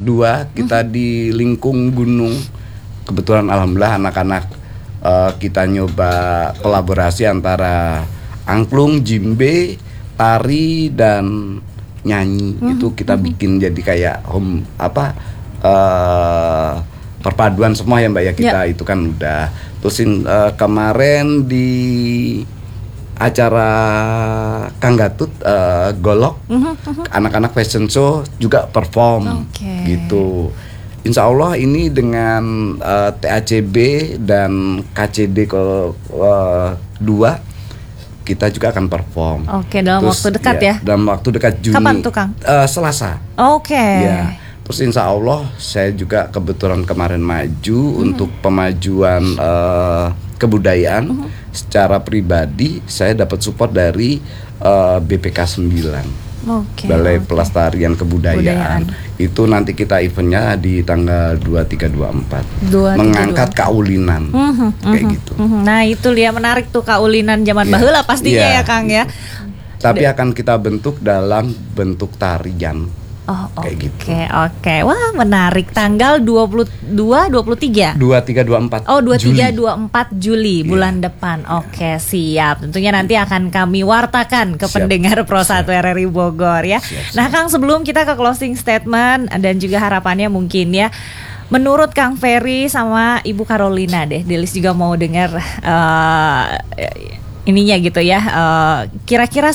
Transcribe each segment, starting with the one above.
2 kita di lingkung gunung. Kebetulan alhamdulillah anak-anak kita nyoba kolaborasi antara angklung, jimbe, tari dan nyanyi. Itu kita bikin jadi kayak perpaduan semua ya Mbak ya, kita itu kan udah. Terus kemarin di acara Kang Gatut Golok, anak-anak fashion show juga perform gitu. Insya Allah ini dengan TACB dan KCD 2 kita juga akan perform. Dalam waktu dekat ya? Dalam waktu dekat Juni. Kapan tuh Kang? Selasa. Ya. Terus insya Allah saya juga kebetulan kemarin maju untuk pemajuan kebudayaan. Secara pribadi saya dapat support dari BPK 9. Balai Pelestarian Kebudayaan. Itu nanti kita eventnya di tanggal 23-24 mengangkat kaulinan kayak gitu. Nah itu dia menarik tuh, kaulinan zaman baheula pastinya ya Kang ya. Tapi akan kita bentuk dalam bentuk tarian. Kayak gitu. Oke. Wah, menarik. Tanggal 23 23-24 Juli bulan depan. Oke, siap. Tentunya nanti akan kami wartakan ke pendengar Pro 1 RRI Bogor ya. Nah, Kang, sebelum kita ke closing statement dan juga harapannya mungkin ya, menurut Kang Ferry sama Ibu Carolina deh, Delis juga mau dengar ininya gitu ya, kira-kira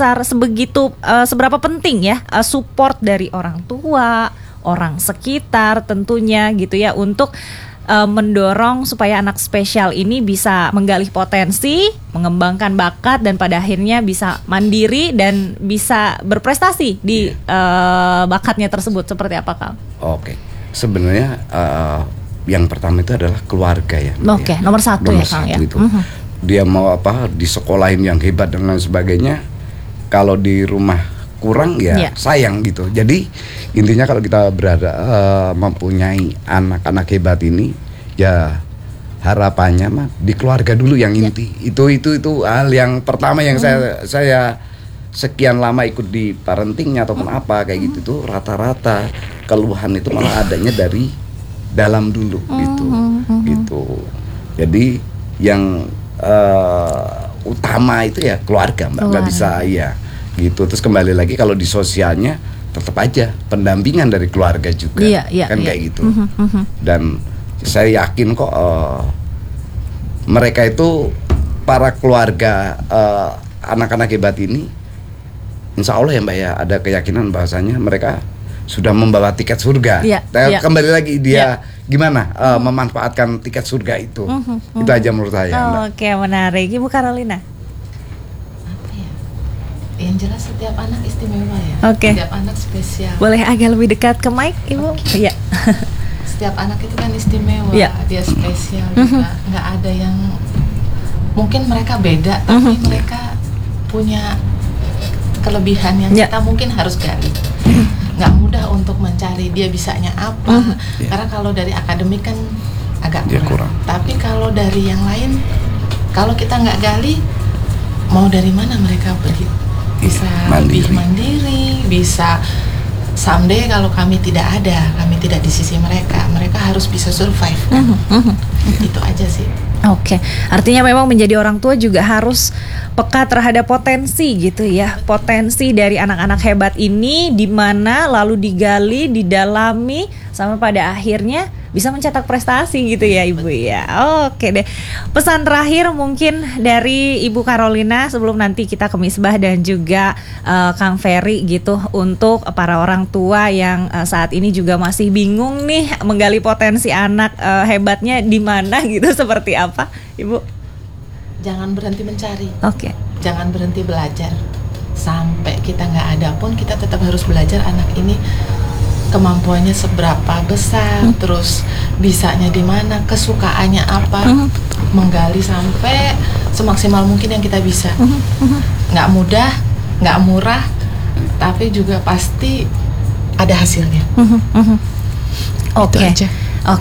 seberapa penting ya support dari orang tua, orang sekitar tentunya gitu ya, untuk mendorong supaya anak spesial ini bisa menggali potensi, mengembangkan bakat, dan pada akhirnya bisa mandiri dan bisa berprestasi di bakatnya tersebut. Seperti apa Kang? Sebenarnya yang pertama itu adalah keluarga ya. Nomor satu ya Kang ya. Dia mau disekolahin yang hebat dan lain sebagainya, kalau di rumah kurang sayang gitu. Jadi intinya kalau kita mempunyai anak-anak hebat ini, ya harapannya mah di keluarga dulu yang inti. Itu hal yang pertama yang saya sekian lama ikut di parentingnya ataupun apa kayak gitu tuh, rata-rata keluhan itu malah adanya dari dalam dulu gitu. Jadi yang utama itu ya keluarga Mbak, nggak bisa gitu. Terus kembali lagi kalau di sosialnya tetap aja pendampingan dari keluarga juga, kayak gitu. Dan saya yakin kok mereka itu, para keluarga anak-anak hebat ini, insya Allah ya Mbak ya, ada keyakinan bahwasanya mereka sudah membawa tiket surga. Kembali lagi dia gimana memanfaatkan tiket surga itu. Itu aja menurut saya. Menarik. Ibu Carolina. Apa ya? Yang jelas setiap anak istimewa ya. Setiap anak spesial. Boleh agak lebih dekat ke mic, Ibu? Iya. Setiap anak itu kan istimewa. Dia spesial juga. Nggak ada yang, mungkin mereka beda, tapi mereka punya kelebihan yang kita mungkin harus gali. Nggak mudah untuk mencari dia bisanya apa, karena kalau dari akademik kan agak kurang. Tapi kalau dari yang lain, kalau kita nggak gali, mau dari mana mereka bisa lebih mandiri, bisa someday kalau kami tidak ada, kami tidak di sisi mereka harus bisa survive kan? Itu aja sih. Artinya memang menjadi orang tua juga harus peka terhadap potensi gitu ya. Potensi dari anak-anak hebat ini di mana, lalu digali, didalami, sampai pada akhirnya bisa mencetak prestasi gitu ya Ibu ya. Deh. Pesan terakhir mungkin dari Ibu Carolina sebelum nanti kita ke Misbah dan juga Kang Ferry gitu, untuk para orang tua yang saat ini juga masih bingung nih menggali potensi anak hebatnya di mana gitu, seperti apa Ibu? Jangan berhenti mencari. Jangan berhenti belajar. Sampai kita nggak ada pun kita tetap harus belajar anak ini kemampuannya seberapa besar, terus bisanya di mana, kesukaannya apa, menggali sampai semaksimal mungkin yang kita bisa. Nggak mudah, nggak murah, tapi juga pasti ada hasilnya. Oke.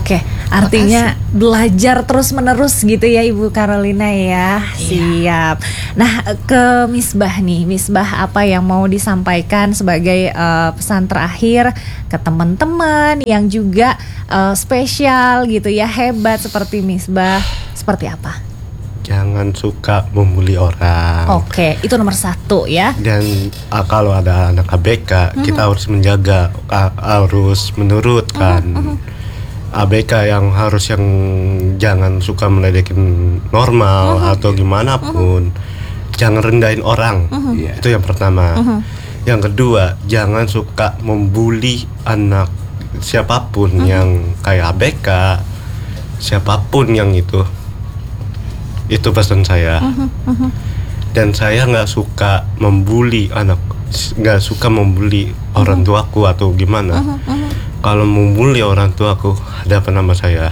Artinya belajar terus-menerus gitu ya Ibu Carolina ya. Siap. Nah, ke Misbah nih, Misbah apa yang mau disampaikan sebagai pesan terakhir ke teman-teman yang juga spesial gitu ya, hebat seperti Misbah, seperti apa? Jangan suka membuli orang. Oke, itu nomor 1 ya. Dan kalau ada anak ABK, kita harus menjaga, harus menurutkan. ABK yang jangan suka meledekin normal atau gimana pun. Jangan rendahin orang. Itu yang pertama. Yang kedua, jangan suka membuli anak siapapun yang kayak ABK, siapapun yang itu pesan saya. Dan saya nggak suka membuli nggak suka membuli orang tuaku atau gimana. Kalau membuli orang tuaku, ada apa nama saya?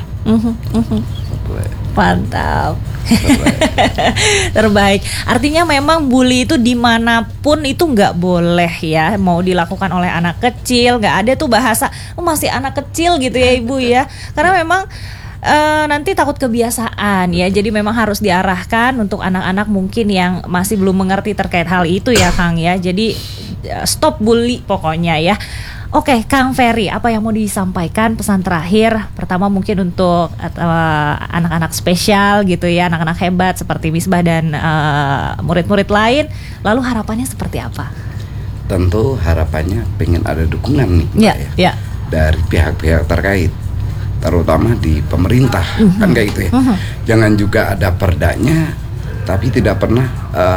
Mantap. Terbaik. Artinya memang bully itu dimanapun itu nggak boleh ya, mau dilakukan oleh anak kecil. Nggak ada tuh bahasa masih anak kecil gitu ya Ibu ya, karena memang nanti takut kebiasaan ya. Jadi memang harus diarahkan untuk anak-anak mungkin yang masih belum mengerti terkait hal itu ya Kang ya. Jadi stop bully pokoknya ya. Oke, Kang Ferry, apa yang mau disampaikan pesan terakhir? Pertama mungkin untuk anak-anak spesial gitu ya, anak-anak hebat seperti Misbah dan murid-murid lain. Lalu harapannya seperti apa? Tentu harapannya pengen ada dukungan nih ya. Dari pihak-pihak terkait, terutama di pemerintah, kan kayak gitu ya. Jangan juga ada perdanya, tapi tidak pernah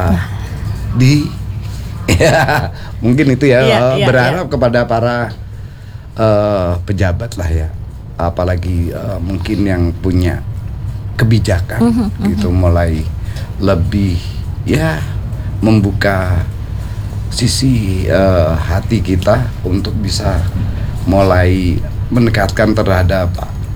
ya, mungkin itu ya, berharap kepada para pejabat lah ya, apalagi mungkin yang punya kebijakan gitu, mulai lebih ya membuka sisi hati kita untuk bisa mulai mendekatkan terhadap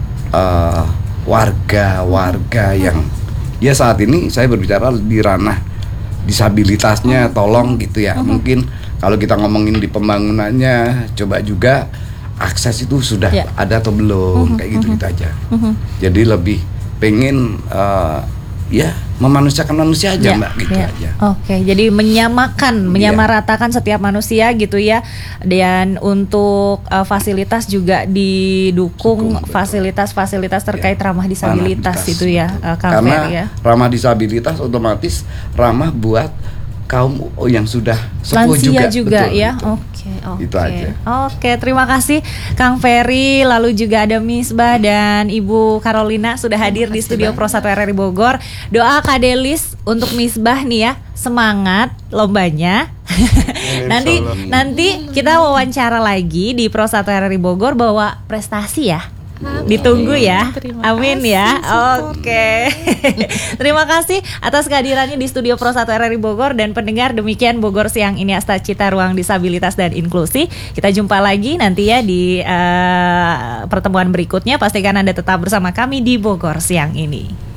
warga yang ya saat ini saya berbicara di ranah disabilitasnya, tolong gitu ya. Mungkin kalau kita ngomongin di pembangunannya, coba juga akses itu sudah ada atau belum, kayak gitu aja. Jadi lebih pengen ya memanusiakan manusia aja Mbak, gitu aja. Oke, jadi menyamaratakan setiap manusia gitu ya. Dan untuk fasilitas juga didukung, fasilitas-fasilitas terkait ramah disabilitas itu ya, Kang Ferry ya. Ramah disabilitas otomatis ramah buat kaum yang sudah sepuh juga betul, ya. betul. Oke. Itu aja. Oke, terima kasih Kang Ferry. Lalu juga ada Misbah dan Ibu Carolina sudah hadir di studio Pro 1 RRI Bogor. Doa Kadelis untuk Misbah nih ya, semangat lombanya. nanti kita wawancara lagi di Pro 1 RRI Bogor bawa prestasi ya. Ditunggu ya. Amin ya. Oke. Terima kasih atas kehadirannya di studio Pro 1 RRI Bogor. Dan pendengar, demikian Bogor Siang ini, Asta Cita, Ruang Disabilitas dan Inklusi. Kita jumpa lagi nanti ya di pertemuan berikutnya. Pastikan Anda tetap bersama kami di Bogor Siang ini.